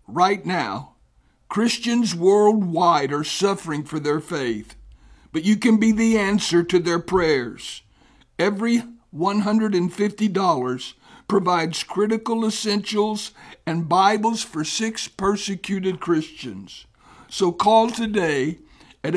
right now, Christians worldwide are suffering for their faith, but you can be the answer to their prayers. Every $150 provides critical essentials and Bibles for 6 persecuted Christians. So call today at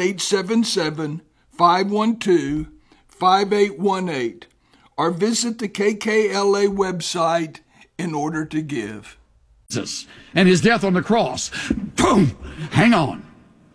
877-512-5818 or visit the KKLA website in order to give. Jesus and his death on the cross. Boom! Hang on.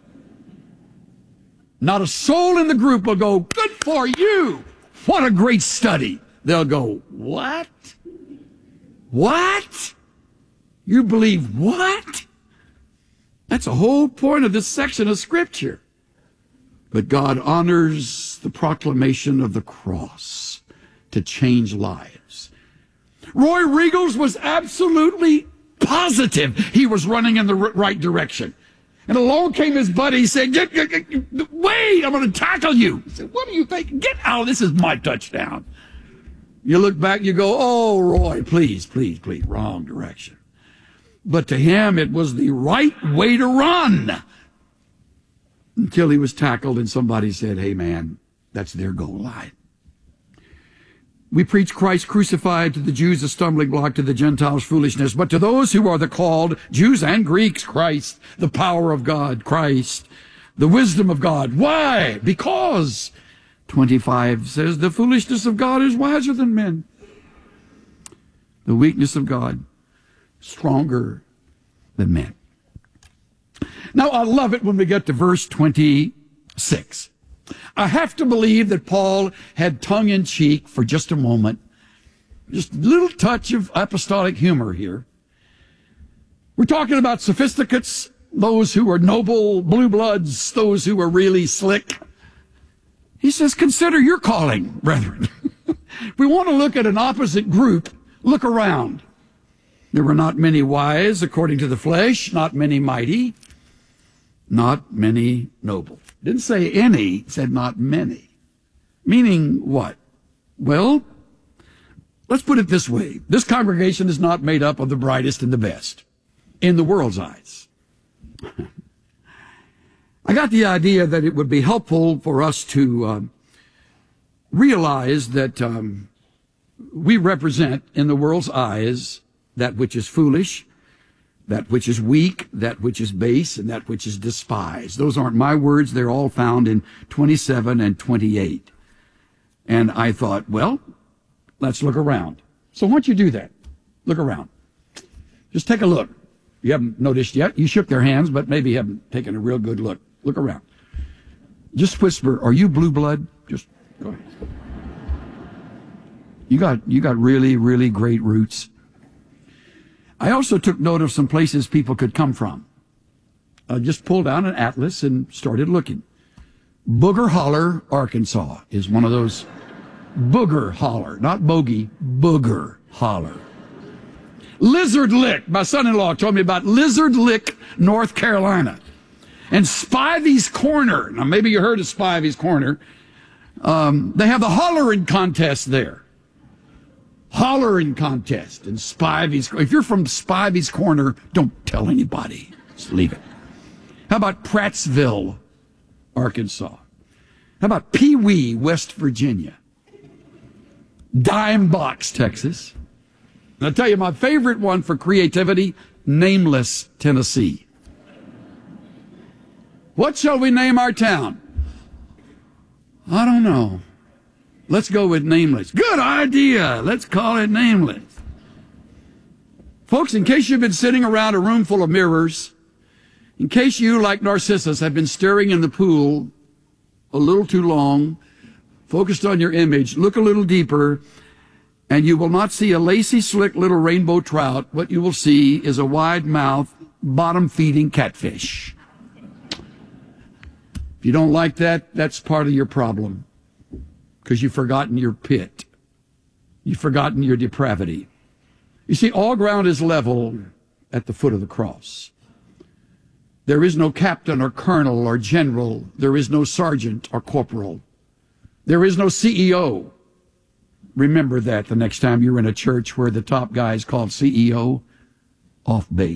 Not a soul in the group will go, good for you. What a great study. They'll go, what? What? You believe what? That's the whole point of this section of Scripture. But God honors the proclamation of the cross to change lives. Roy Riegels was absolutely positive he was running in the right direction. And along came his buddy saying, wait, I'm going to tackle you. He said, what do you think? Get out. This is my touchdown. You look back, you go, oh, Roy, please, please, please, wrong direction. But to him, it was the right way to run. Until he was tackled and somebody said, hey, man, that's their goal line. We preach Christ crucified, to the Jews a stumbling block, to the Gentiles foolishness. But to those who are the called, Jews and Greeks, Christ, the power of God, Christ, the wisdom of God. Why? Because 25 says the foolishness of God is wiser than men. The weakness of God, stronger than men. Now, I love it when we get to verse 26. I have to believe that Paul had tongue-in-cheek for just a moment, just a little touch of apostolic humor here. We're talking about sophisticates, those who are noble, blue bloods, those who are really slick. He says, consider your calling, brethren. If we want to look at an opposite group, look around. There were not many wise according to the flesh, not many mighty, not many noble. Didn't say any, said not many. Meaning what? Well, let's put it this way. This congregation is not made up of the brightest and the best in the world's eyes. I got the idea that it would be helpful for us to realize that we represent in the world's eyes that which is foolish, that which is weak, that which is base, and that which is despised. Those aren't my words. They're all found in 27 and 28. And I thought, well, let's look around. So why don't you do that? Look around. Just take a look. You haven't noticed yet. You shook their hands, but maybe you haven't taken a real good look. Look around. Just whisper, are you blue blood? Just go ahead. You got really, really great roots. I also took note of some places people could come from. I just pulled out an atlas and started looking. Booger Holler, Arkansas is one of those. Booger Holler, not bogey, Booger Holler. Lizard Lick, my son-in-law told me about Lizard Lick, North Carolina. And Spivey's Corner, now maybe you heard of Spivey's Corner. They have the hollering contest there. Hollering contest in Spivey's. If you're from Spivey's Corner, don't tell anybody. Just leave it. How about Prattsville, Arkansas? How about Pee Wee, West Virginia? Dime Box, Texas. And I'll tell you my favorite one for creativity, Nameless, Tennessee. What shall we name our town? I don't know. Let's go with Nameless. Good idea. Let's call it Nameless. Folks, in case you've been sitting around a room full of mirrors, in case you, like Narcissus, have been staring in the pool a little too long, focused on your image, look a little deeper, and you will not see a lacy, slick little rainbow trout. What you will see is a wide-mouthed, bottom-feeding catfish. If you don't like that, that's part of your problem. Because you've forgotten your pit. You've forgotten your depravity. You see, all ground is level at the foot of the cross. There is no captain or colonel or general. There is no sergeant or corporal. There is no CEO. Remember that the next time you're in a church where the top guy is called CEO. Off base.